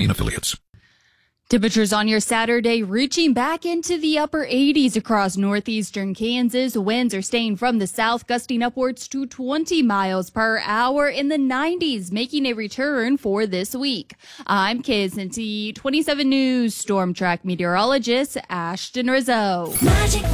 affiliates. Temperatures on your Saturday reaching back into the upper 80s across northeastern Kansas. Winds are staying from the south, gusting upwards to 20 miles per hour in the 90s, making a return for this week. I'm KSNT 27 News Storm Track meteorologist Ashton Rizzo.